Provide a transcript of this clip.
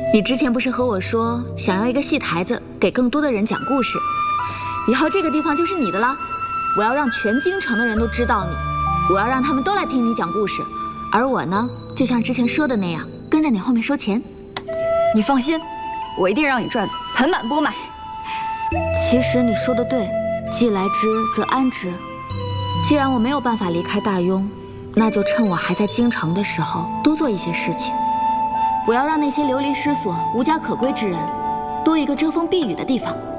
你之前不是和我说想要一个戏台子，给更多的人讲故事，以后这个地方就是你的了。我要让全京城的人都知道你，我要让他们都来听你讲故事，而我呢，就像之前说的那样，跟在你后面收钱。 你放心，我一定让你赚得盆满钵满。 其实你说的对，既来之则安之。既然我没有办法离开大庸，那就趁我还在京城的时候多做一些事情。我要让那些流离失所、无家可归之人多一个遮风避雨的地方。